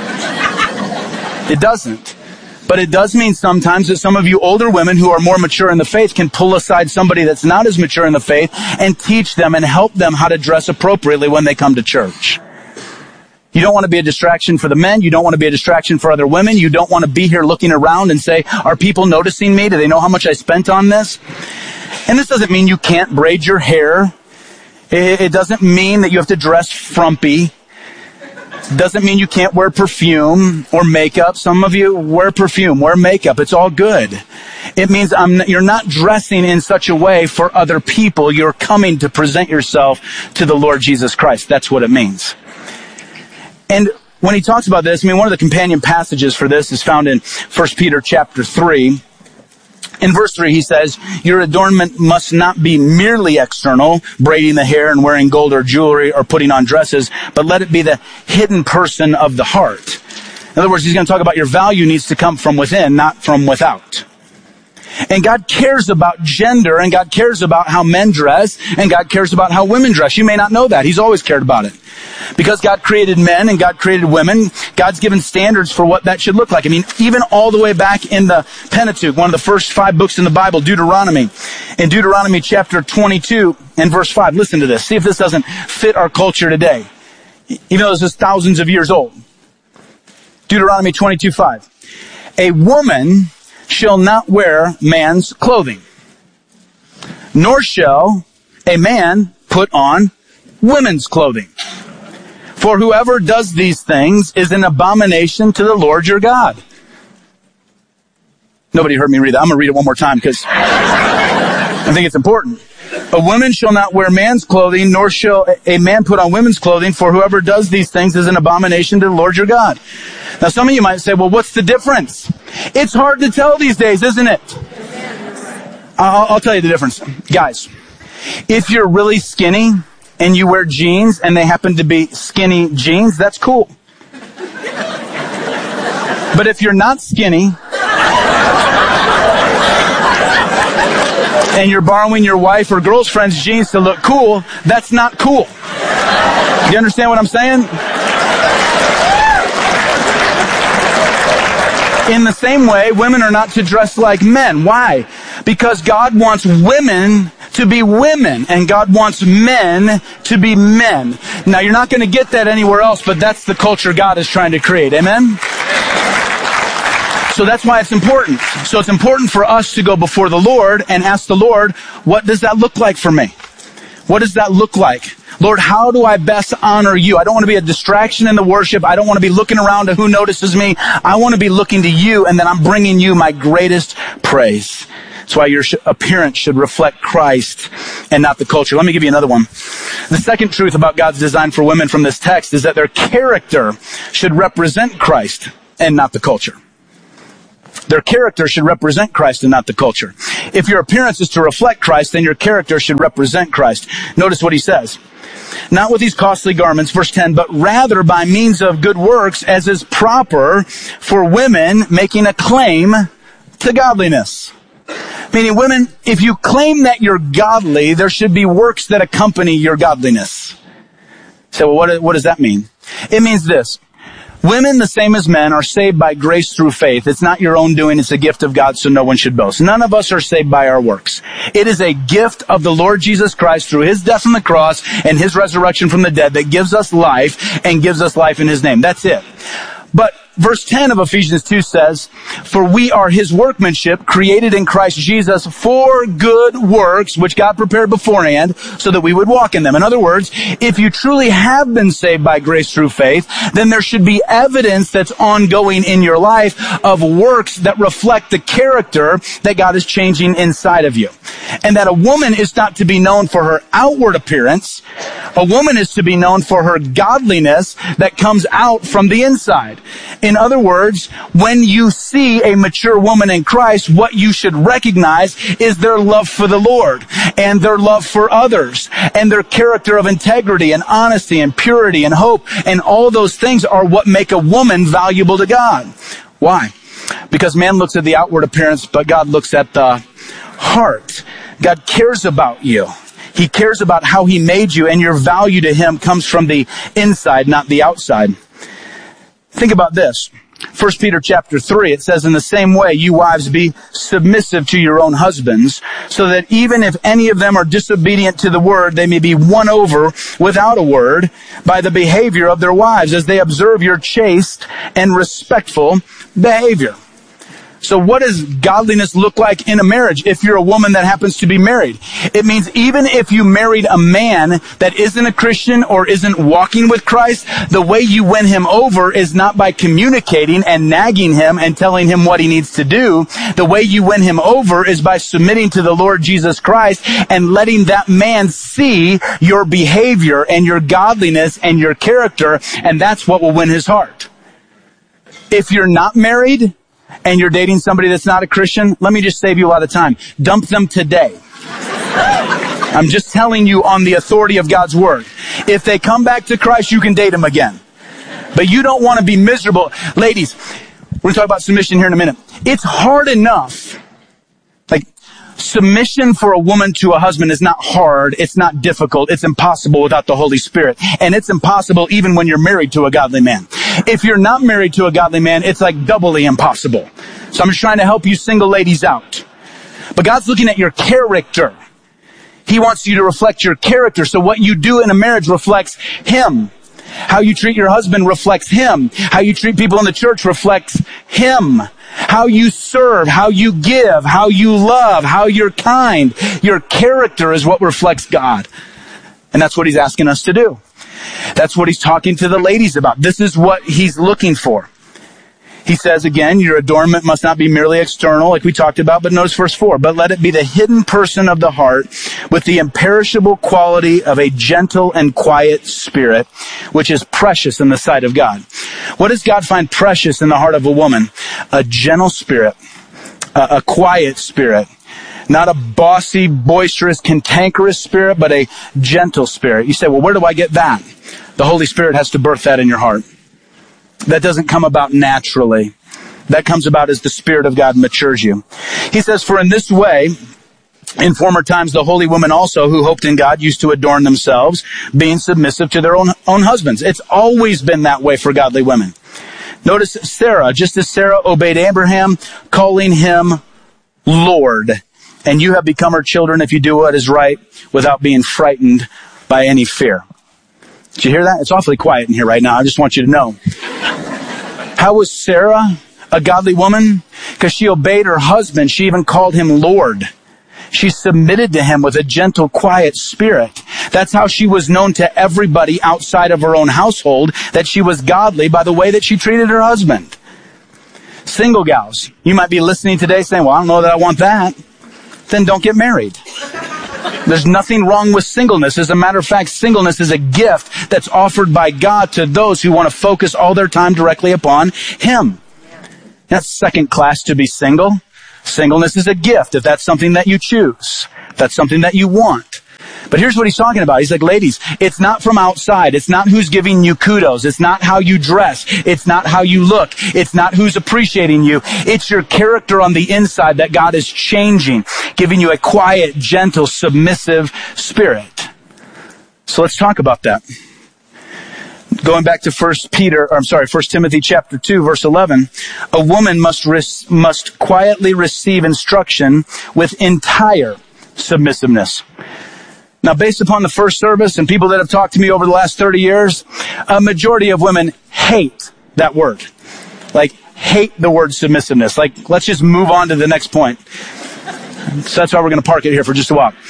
It doesn't. But it does mean sometimes that some of you older women who are more mature in the faith can pull aside somebody that's not as mature in the faith and teach them and help them how to dress appropriately when they come to church. You don't want to be a distraction for the men. You don't want to be a distraction for other women. You don't want to be here looking around and say, are people noticing me? Do they know how much I spent on this? And this doesn't mean you can't braid your hair. It doesn't mean that you have to dress frumpy. It doesn't mean you can't wear perfume or makeup. Some of you wear perfume, wear makeup. It's all good. It means you're not dressing in such a way for other people. You're coming to present yourself to the Lord Jesus Christ. That's what it means. And when he talks about this, one of the companion passages for this is found in 1 Peter chapter 3. In verse 3, he says, your adornment must not be merely external, braiding the hair and wearing gold or jewelry or putting on dresses, but let it be the hidden person of the heart. In other words, he's going to talk about your value needs to come from within, not from without. And God cares about gender, and God cares about how men dress, and God cares about how women dress. You may not know that. He's always cared about it. Because God created men and God created women, God's given standards for what that should look like. Even all the way back in the Pentateuch, one of the first 5 books in the Bible, Deuteronomy. In Deuteronomy chapter 22 and verse 5, listen to this. See if this doesn't fit our culture today. Even though this is thousands of years old. Deuteronomy 22:5. A woman shall not wear man's clothing, nor shall a man put on women's clothing. For whoever does these things is an abomination to the Lord your God. Nobody heard me read that. I'm going to read it one more time because I think it's important. A woman shall not wear man's clothing, nor shall a man put on women's clothing, for whoever does these things is an abomination to the Lord your God. Now some of you might say, well, what's the difference? It's hard to tell these days, isn't it? I'll tell you the difference. Guys, if you're really skinny and you wear jeans and they happen to be skinny jeans, that's cool. But if you're not skinny and you're borrowing your wife or girlfriend's jeans to look cool, that's not cool. You understand what I'm saying? In the same way, women are not to dress like men. Why? Because God wants women to be women, and God wants men to be men. Now, you're not going to get that anywhere else, but that's the culture God is trying to create. Amen? So that's why it's important. So it's important for us to go before the Lord and ask the Lord, what does that look like for me? What does that look like? Lord, how do I best honor you? I don't want to be a distraction in the worship. I don't want to be looking around to who notices me. I want to be looking to you, and then I'm bringing you my greatest praise. That's why your appearance should reflect Christ and not the culture. Let me give you another one. The second truth about God's design for women from this text is that their character should represent Christ and not the culture. Their character should represent Christ and not the culture. If your appearance is to reflect Christ, then your character should represent Christ. Notice what he says. Not with these costly garments, verse 10, but rather by means of good works, as is proper for women making a claim to godliness. Meaning, women, if you claim that you're godly, there should be works that accompany your godliness. So what does that mean? It means this. Women, the same as men, are saved by grace through faith. It's not your own doing. It's a gift of God, so no one should boast. None of us are saved by our works. It is a gift of the Lord Jesus Christ through his death on the cross and his resurrection from the dead that gives us life and gives us life in his name. That's it. But verse 10 of Ephesians 2 says, for we are his workmanship, created in Christ Jesus for good works, which God prepared beforehand so that we would walk in them. In other words, if you truly have been saved by grace through faith, then there should be evidence that's ongoing in your life of works that reflect the character that God is changing inside of you. And that a woman is not to be known for her outward appearance. A woman is to be known for her godliness that comes out from the inside. In other words, when you see a mature woman in Christ, what you should recognize is their love for the Lord and their love for others and their character of integrity and honesty and purity and hope, and all those things are what make a woman valuable to God. Why? Because man looks at the outward appearance, but God looks at the heart. God cares about you. He cares about how he made you, and your value to him comes from the inside, not the outside. Think about this. 1 Peter chapter 3, it says, in the same way, you wives be submissive to your own husbands, so that even if any of them are disobedient to the word, they may be won over without a word by the behavior of their wives, as they observe your chaste and respectful behavior. So what does godliness look like in a marriage if you're a woman that happens to be married? It means even if you married a man that isn't a Christian or isn't walking with Christ, the way you win him over is not by communicating and nagging him and telling him what he needs to do. The way you win him over is by submitting to the Lord Jesus Christ and letting that man see your behavior and your godliness and your character, and that's what will win his heart. If you're not married, and you're dating somebody that's not a Christian, let me just save you a lot of time. Dump them today. I'm just telling you on the authority of God's word. If they come back to Christ, you can date them again. But you don't want to be miserable. Ladies, we're going to talk about submission here in a minute. It's hard enough. Like, submission for a woman to a husband is not hard. It's not difficult. It's impossible without the Holy Spirit. And it's impossible even when you're married to a godly man. If you're not married to a godly man, it's like doubly impossible. So I'm just trying to help you single ladies out. But God's looking at your character. He wants you to reflect your character. So what you do in a marriage reflects him. How you treat your husband reflects him. How you treat people in the church reflects him. How you serve, how you give, how you love, how you're kind. Your character is what reflects God. And that's what he's asking us to do. That's what he's talking to the ladies about. This is what he's looking for. He says again, your adornment must not be merely external, like we talked about, but notice verse 4. But let it be the hidden person of the heart with the imperishable quality of a gentle and quiet spirit, which is precious in the sight of God. What does God find precious in the heart of a woman? A gentle spirit, a quiet spirit. Not a bossy, boisterous, cantankerous spirit, but a gentle spirit. You say, well, where do I get that? The Holy Spirit has to birth that in your heart. That doesn't come about naturally. That comes about as the Spirit of God matures you. He says, for in this way, in former times, the holy women also who hoped in God used to adorn themselves, being submissive to their own husbands. It's always been that way for godly women. Notice Sarah, just as Sarah obeyed Abraham, calling him Lord. and you have become her children if you do what is right without being frightened by any fear. Did you hear that? It's awfully quiet in here right now. I just want you to know. How was Sarah a godly woman? Because she obeyed her husband. She even called him Lord. She submitted to him with a gentle, quiet spirit. That's how she was known to everybody outside of her own household, that she was godly by the way that she treated her husband. Single gals, you might be listening today saying, well, I don't know that I want that. Then don't get married. There's nothing wrong with singleness. As a matter of fact, singleness is a gift that's offered by God to those who want to focus all their time directly upon Him. That's second class to be single. Singleness is a gift if that's something that you choose, if that's something that you want. But here's what he's talking about. He's like, ladies, it's not from outside. It's not who's giving you kudos. It's not how you dress. It's not how you look. It's not who's appreciating you. It's your character on the inside that God is changing, giving you a quiet, gentle, submissive spirit. So let's talk about that. Going back to 1 Timothy chapter 2, verse 11, a woman must quietly receive instruction with entire submissiveness. Now, based upon the first service and people that have talked to me over the last 30 years, a majority of women hate that word. Like, hate the word submissiveness. Like, let's just move on to the next point. So that's why we're going to park it here for just a while.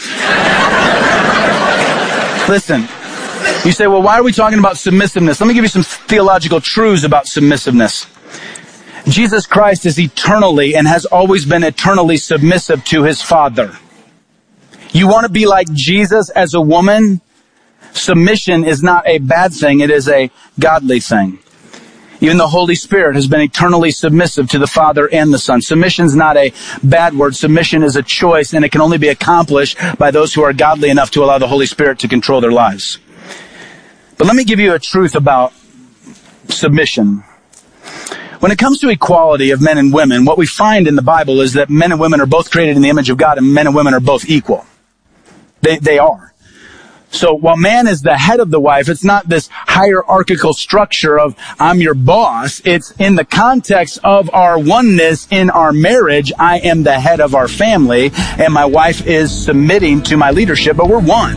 Listen, you say, well, why are we talking about submissiveness? Let me give you some theological truths about submissiveness. Jesus Christ is eternally and has always been eternally submissive to His Father. You want to be like Jesus as a woman? Submission is not a bad thing. It is a godly thing. Even the Holy Spirit has been eternally submissive to the Father and the Son. Submission is not a bad word. Submission is a choice, and it can only be accomplished by those who are godly enough to allow the Holy Spirit to control their lives. But let me give you a truth about submission. When it comes to equality of men and women, what we find in the Bible is that men and women are both created in the image of God, and men and women are both equal. They are. So while man is the head of the wife, it's not this hierarchical structure of I'm your boss. It's in the context of our oneness in our marriage. I am the head of our family, and my wife is submitting to my leadership, but we're one.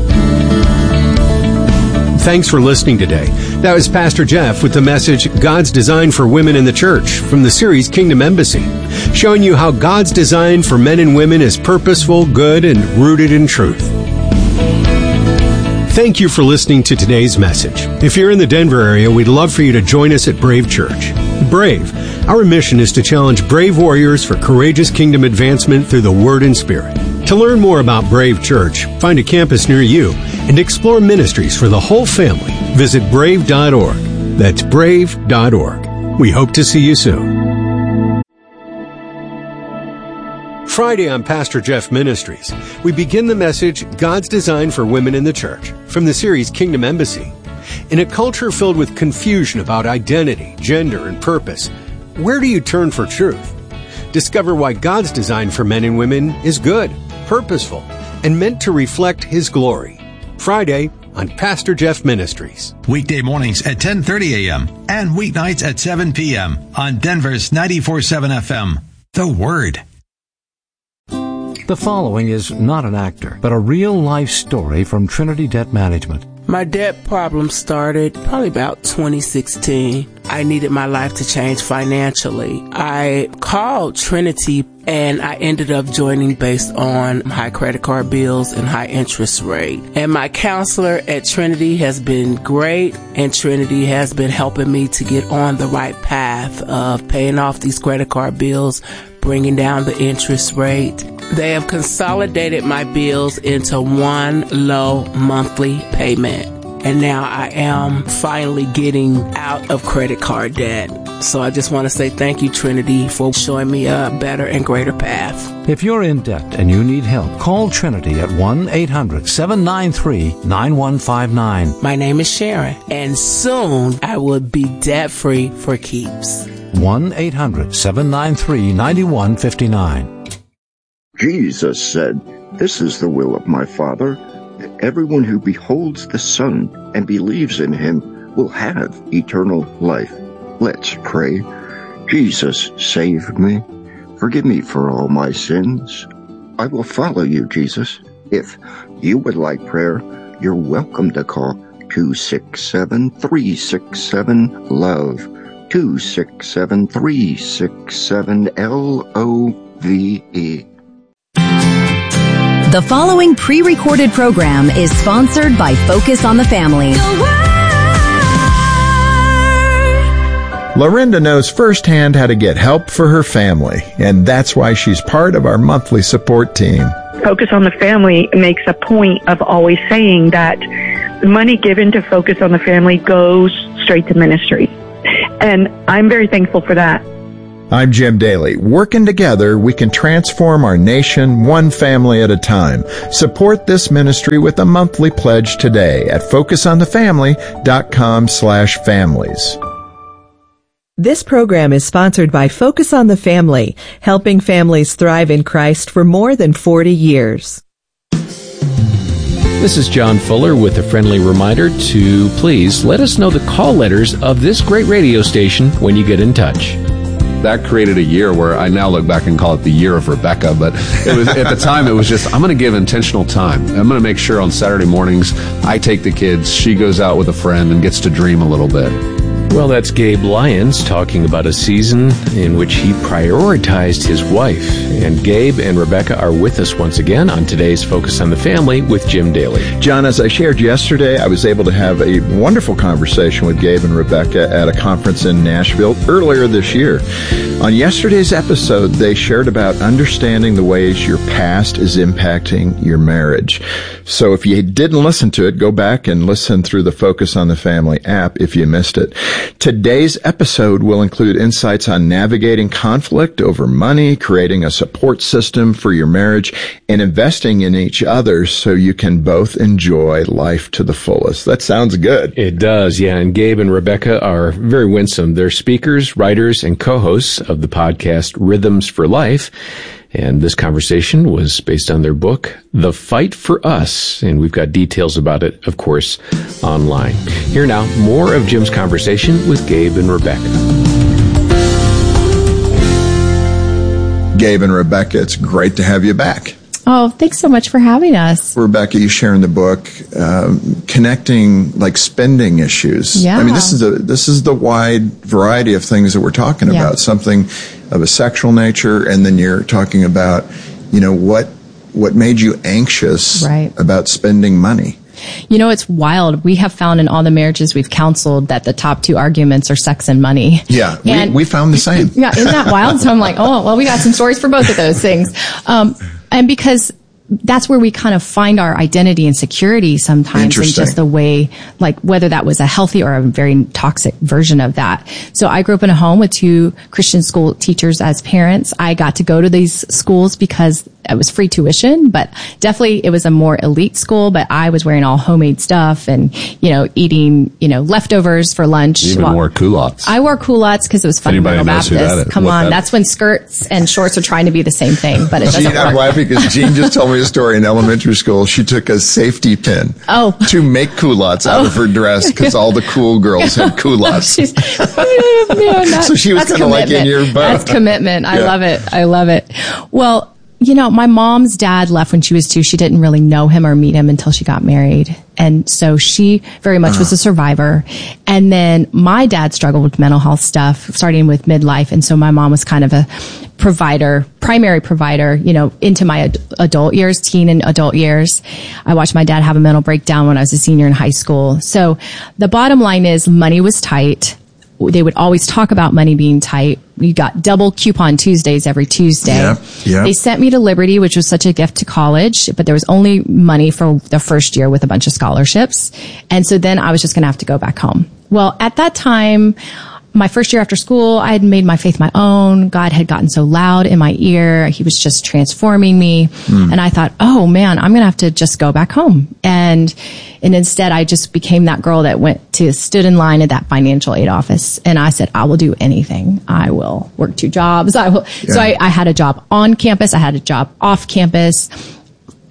Thanks for listening today. That was Pastor Jeff with the message, God's Design for Women in the Church, from the series Kingdom Embassy, showing you how God's design for men and women is purposeful, good, and rooted in truth. Thank you for listening to today's message. If you're in the Denver area, we'd love for you to join us at Brave Church. Brave, our mission is to challenge brave warriors for courageous kingdom advancement through the Word and Spirit. To learn more about Brave Church, find a campus near you, and explore ministries for the whole family, visit brave.org. That's brave.org. We hope to see you soon. Friday on Pastor Jeff Ministries, we begin the message, God's Design for Women in the Church, from the series Kingdom Embassy. In a culture filled with confusion about identity, gender, and purpose, where do you turn for truth? Discover why God's design for men and women is good, purposeful, and meant to reflect His glory. Friday on Pastor Jeff Ministries. Weekday mornings at 10:30 a.m. and weeknights at 7 p.m. on Denver's 94.7 FM. The Word. The following is not an actor, but a real-life story from Trinity Debt Management. My debt problem started probably about 2016. I needed my life to change financially. I called Trinity and I ended up joining based on high credit card bills and high interest rate. And my counselor at Trinity has been great, and Trinity has been helping me to get on the right path of paying off these credit card bills, bringing down the interest rate. They have consolidated my bills into one low monthly payment. And now I am finally getting out of credit card debt. So I just want to say thank you, Trinity, for showing me a better and greater path. If you're in debt and you need help, call Trinity at 1-800-793-9159. My name is Sharon, and soon I will be debt-free for keeps. 1-800-793-9159. Jesus said, "This is the will of my Father, that everyone who beholds the Son and believes in Him will have eternal life." Let's pray. Jesus, save me. Forgive me for all my sins. I will follow you, Jesus. If you would like prayer, you're welcome to call 267-367-LOVE, 267-367-LOVE. The following pre-recorded program is sponsored by Focus on the Family. Lorinda knows firsthand how to get help for her family, and that's why she's part of our monthly support team. Focus on the Family makes a point of always saying that money given to Focus on the Family goes straight to ministry. And I'm very thankful for that. I'm Jim Daly. Working together, we can transform our nation one family at a time. Support this ministry with a monthly pledge today at focusonthefamily.com/families. This program is sponsored by Focus on the Family, helping families thrive in Christ for more than 40 years. This is John Fuller with a friendly reminder to please let us know the call letters of this great radio station when you get in touch. That created a year where I now look back and call it the year of Rebecca, but it was at the time it was just, I'm going to give intentional time. I'm going to make sure on Saturday mornings I take the kids, she goes out with a friend and gets to dream a little bit. Well, that's Gabe Lyons talking about a season in which he prioritized his wife. And Gabe and Rebecca are with us once again on today's Focus on the Family with Jim Daly. John, as I shared yesterday, I was able to have a wonderful conversation with Gabe and Rebecca at a conference in Nashville earlier this year. On yesterday's episode, they shared about understanding the ways your past is impacting your marriage. So if you didn't listen to it, go back and listen through the Focus on the Family app if you missed it. Today's episode will include insights on navigating conflict over money, creating a support system for your marriage, and investing in each other so you can both enjoy life to the fullest. That sounds good. It does, yeah. And Gabe and Rebecca are very winsome. They're speakers, writers, and co-hosts of the podcast Rhythms for Life. And this conversation was based on their book, The Fight for Us. And we've got details about it, of course, online. Here now, more of Jim's conversation with Gabe and Rebecca. Gabe and Rebecca, it's great to have you back. Oh, thanks so much for having us. Rebecca, you share in the book connecting like spending issues. Yeah. I mean, this is the wide variety of things that we're talking about. Something of a sexual nature, and then you're talking about, what made you anxious about spending money. It's wild. We have found in all the marriages we've counseled that the top two arguments are sex and money. Yeah, we found the same. Yeah, isn't that wild? So I'm like, oh, well, we got some stories for both of those things. And because that's where we kind of find our identity and security sometimes in just the way, like whether that was a healthy or a very toxic version of that. So I grew up in a home with two Christian school teachers as parents. I got to go to these schools because it was free tuition, but definitely it was a more elite school, but I was wearing all homemade stuff and, eating, leftovers for lunch. You even wore culottes. I wore culottes because it was fundamental Baptist. Come on. That's when skirts and shorts are trying to be the same thing, but it doesn't work. I'm laughing because Jean just told me a story in elementary school. She took a safety pin to make culottes out of her dress because all the cool girls had culottes. So she was kind of like in your boat. That's commitment. I love it. Well, my mom's dad left when she was 2. She didn't really know him or meet him until she got married. And so she very much was a survivor. And then my dad struggled with mental health stuff, starting with midlife. And so my mom was kind of a primary provider, into my adult years, teen and adult years. I watched my dad have a mental breakdown when I was a senior in high school. So the bottom line is money was tight. They would always talk about money being tight. We got double coupon Tuesdays every Tuesday. Yeah. They sent me to Liberty, which was such a gift to college, but there was only money for the first year with a bunch of scholarships. And so then I was just going to have to go back home. Well, at that time, my first year after school, I had made my faith my own. God had gotten so loud in my ear. He was just transforming me. And I thought, oh man, I'm going to have to just go back home. And instead I just became that girl that stood in line at that financial aid office. And I said, I will do anything. I will work 2 jobs. So I had a job on campus. I had a job off campus.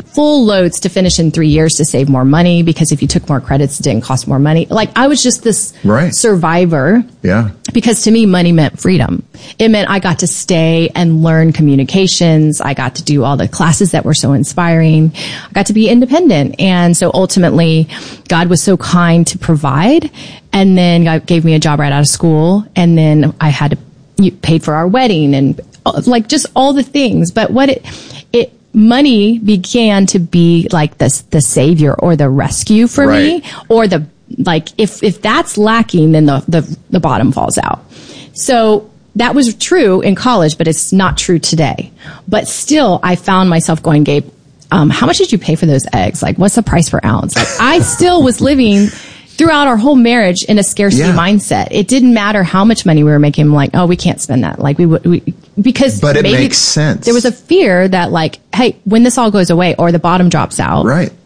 full loads to finish in 3 years to save more money, because if you took more credits, it didn't cost more money. Like, I was just this survivor. Yeah. Because to me, money meant freedom. It meant I got to stay and learn communications. I got to do all the classes that were so inspiring. I got to be independent. And so ultimately, God was so kind to provide. And then God gave me a job right out of school. And then I had to pay for our wedding and like just all the things. But what money began to be like the savior or the rescue for me, or if that's lacking, then the bottom falls out. So that was true in college, but it's not true today. But still, I found myself going, Gabe, how much did you pay for those eggs? Like, what's the price per ounce? Like, I still was living throughout our whole marriage in a scarcity mindset. It didn't matter how much money we were making. I'm like, oh, we can't spend that. Like, because but it makes sense. There was a fear that, like, hey, when this all goes away or the bottom drops out,